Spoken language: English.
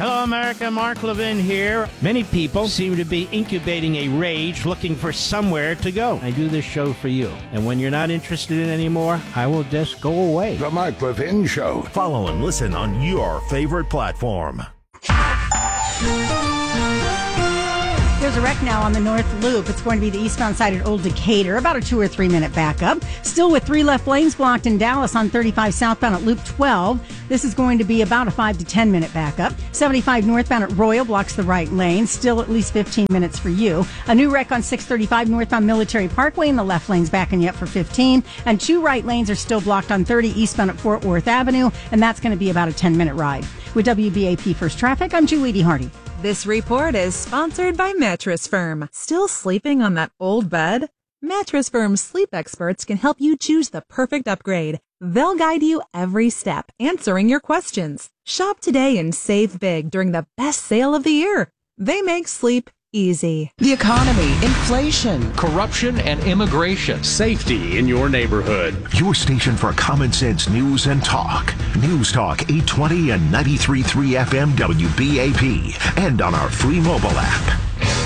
Hello, America. Mark Levin here. Many people seem to be incubating a rage looking for somewhere to go. I do this show for you. And when you're not interested in it anymore, I will just go away. The Mark Levin Show. Follow and listen on your favorite platform. There's a wreck now on the North Loop. It's going to be the eastbound side at Old Decatur, about a 2 or 3 minute backup. Still with 3 left lanes blocked in Dallas on 35 southbound at Loop 12. This is going to be about a 5 to 10 minute backup. 75 northbound at Royal blocks the right lane. Still at least 15 minutes for you. A new wreck on 635 northbound Military Parkway in the left lane's backing you up for 15. And 2 right lanes are still blocked on 30 eastbound at Fort Worth Avenue. And that's going to be about a 10 minute ride. With WBAP First Traffic, I'm Julie D. Hardy. This report is sponsored by Mattress Firm. Still sleeping on that old bed? Mattress Firm's sleep experts can help you choose the perfect upgrade. They'll guide you every step, answering your questions. Shop today and save big during the best sale of the year. They make sleep easy. The economy, inflation, corruption and immigration, safety in your neighborhood. Your station for common sense news and talk. News Talk 820 and 93.3 FM WBAP. And on our free mobile app.